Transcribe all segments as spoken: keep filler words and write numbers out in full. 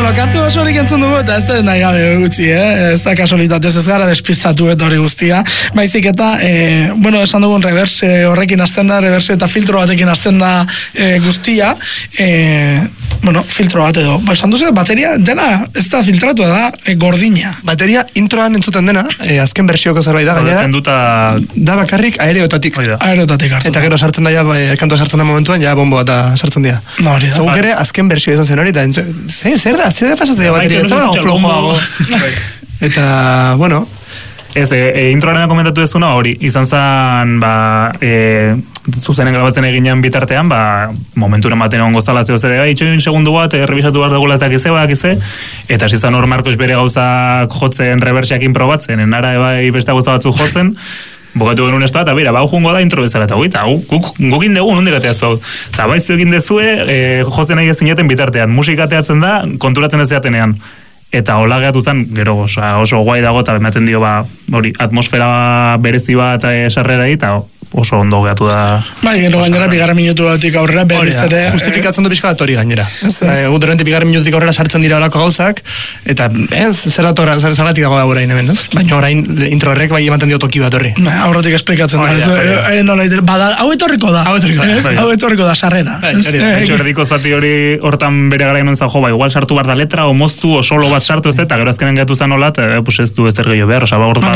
Bueno, kantu osorik entzun dugu, eta ez da nahi gabe gutxi, eh? Ez da kasualitatez ez gara despistatu eta hori guztia. Baizik eta, eh, bueno, esan dugun reverse horrekin hasten da, reverse eta filtro batekin hasten da eh, guztia. Eh, bueno, filtro bat edo. Ba, esan duzu, bateria dena ez da filtratu da, eh, gordina. Bateria introan entzuten dena, eh, azken bersioko zerbait da, gainera. Duta... Da bakarrik aereotatik. Aereotatik hartu. Eta gero sartzen da, ja, kantua sartzen da momentuan, ja, bombo eta sartzen dira. No, hori da. Zaguk ere, azken bersio izan zen hori, eta entzu... Zer da, zer da pasatzea bateria, ez da flojoago. Eta, bueno... Ez, e, e, introaren komentatu dezuna hori, izan zen, ba, e, zuzenen grabatzen eginean bitartean, ba, momenturen baten egon gozala zeo zede, bai, itxoin segundu bat, e, revisatu behar dugula ez dakize, bakize, eta zizan hor Marcos bere gauzak jotzen, reversiakin probatzen, enara ebai beste gauza batzu jotzen, bokatu genuen ez da, eta bera, ba, jungo da intro bezala, eta guita, guk, gukin dugu, nondik ateaz hau. Eta bai, zuekin dezue, e, jotzen nahi ezineten bitartean, musika ateatzen da, konturatzen ez zeatenean. Eta hola gehatu zen, gero oso, oso guai dago, eta ematen dio, ba, hori, atmosfera berezi bat esarrera eta oso ondo gehatu da. Bai, gero gainera, bigarren minutu batik aurrera, berriz ere... Justifikatzen du pixka bat hori gainera. Gu derrenti bigarren minututik aurrera sartzen dira olako gauzak, eta ez, zeratora, zeratik dago da orain hemen, ez? Baina orain intro horrek bai ematen dio toki bat horri. Aurrotik esplikatzen da. Hau etorriko da. Hau etorriko da, sarrera. Etxo erdiko zati hori hortan bere gara imen zan, jo, ba, igual sartu bar da letra, o moztu, o solo bat sartu ez da, eta gero azkenen gehatu zen hola, eta pues ez du ez gehiago behar, oza, ba, hortan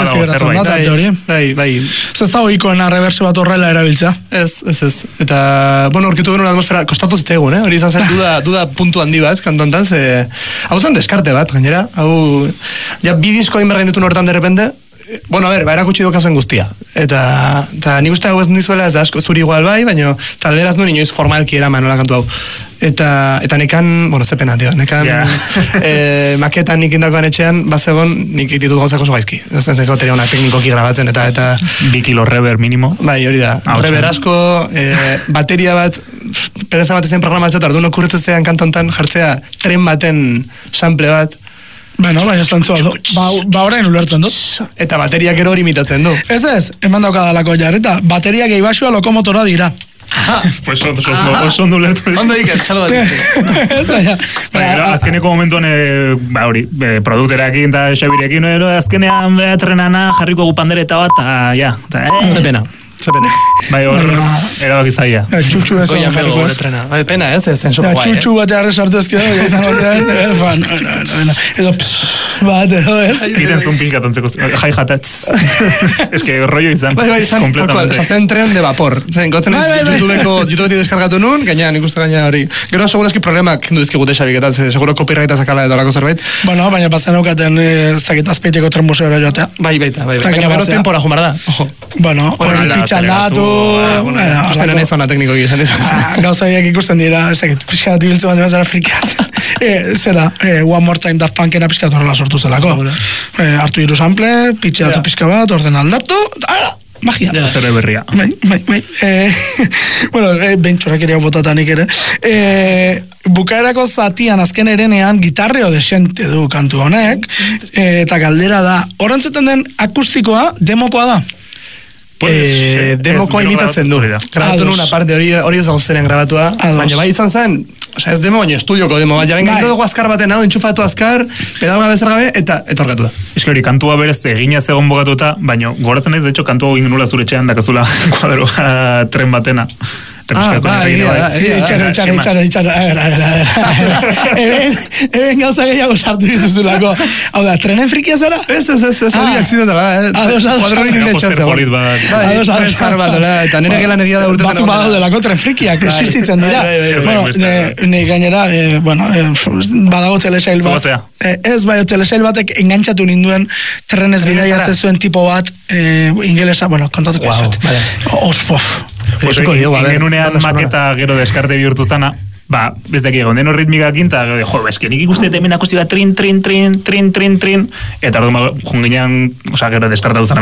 badago reverse bat horrela erabiltza. Ez, ez, ez. Eta, bueno, orkitu genuen atmosfera, kostatu zitzegun, eh? Hori izan zen duda, duda puntu handi bat, kantontan, ze... Hau zen deskarte bat, gainera. Hau, ja, bi disko hain bergain ditun hortan derrepende, bueno, a ver, ba, erakutsi dokazen guztia. Eta, eta nik uste hau ez nizuela, ez da asko zuri igual bai, baina talderaz nuen inoiz formalki eraman nola kantu hau. Eta, eta nekan, bueno, zepena, tio, nekan yeah. e, maketan nik indakoan etxean, bazegon, nik ditut gauzak oso gaizki. Ez ez naiz bateria ona teknikoki grabatzen, eta... eta bi kilo rever minimo. Bai, hori da. Ah, rever asko, e, bateria bat, pereza bat ezen programatzea, eta orduan okurretu zean kantontan jartzea tren baten sample bat. Bueno, baina ez tantzua, ba, ba orain ulertzen dut. Eta bateriak ero hori imitatzen du. Ez ez, eman daukadalako jarreta, bateria gehi basua lokomotora dira. Aha. Pues ondo, oso ondo lertu. Ondo iker, txalo bat. Azkeneko momentuan, ba hori, produkterakin eta xabirekin, azkenean trenana jarriko gu pandereta bat, eta ja. Zepena. Zepena. Bai, hor, erabak izaia. Txutxu ez oin jarriko ez. Bai, pena ez, ez zenxoko guai, eh? Txutxu bat jarre sartu ezkio, izango zen, fan, edo bat, edo ez. Iten zun pinkatontzeko, jai jata, ez que rollo izan. Bai, bai, izan, completamente. Zazen tren de vapor. Zaten, gotzen ez YouTubeko, YouTubetik deskargatu nun, gaina, nik uste gaina hori. Gero, segurazki problemak, du izki gute xabiketan, seguro copyrighta zakala edo lako zerbait. Bueno, baina pasen eukaten, ez dakit azpeiteko tren museora joatea. Bai, baita, bai, bai. Baina gero tempora jumara da, ojo. Bueno, hori pitxaldatu... Ikusten anez ona tekniko egizan izan. Gauzaiak ikusten dira, ez dakit, pixkat ibiltzen bat demazara frikatzen. Zera, One More Time Daft Punkena pixkat horrela sortu zelako. Artu iru sample, pitxatu pixka bat, orden aldatu, ara! Magia. Ja, zere berria. Bai, bai, bai. Bueno, bentxorak ere hau botatanik ere. Bukaerako zatian azken erenean gitarreo desente du kantu honek, eta galdera da, horantzuten den akustikoa, demokoa da? Pues, eh, demoko imitatzen du. Grabatu nuen aparte hori hori ez dago zeren grabatua, baina bai izan zen, osea ez demo, baina estudioko demo, baina benga bai. Dugu azkar baten hau, entxufatu azkar, pedal gabe zer gabe, eta etorgatu da. Ez hori, kantua berez egina zegoen bogatuta, baina goratzen naiz, de hecho, kantua egin nula zure etxean dakazula kuadroa tren batena. Ah, bai, itxara, itxara, itxara, itxara, agera, agera, agera. Eben gauza gehiago sartu dituzulako. Hau da, trenen frikia zara? Ez, ez, ez, ez, hori aksidentala. Ados, ados. Kuadroin indetxan zegoen. Ados, ados. Eta nire gelan egia da urtetan. Batzu badaudelako tren frikiak, existitzen dira. Bueno, ne gainera, bueno, badago telesail bat. Ez, bai, telesail batek engantzatu ninduen trenez bidaiatzen zuen tipo bat, ingelesa, bueno, kontatuko izuet. Ospof. Pues egin unean maketa gero deskarte bihurtu zana, ba, ez daki egon deno ritmikakin, eta jo, eski nik ikuste hemen akusti bat trin, trin, trin, trin, trin, trin, eta orduan, junginean, oza, gero deskartatu zana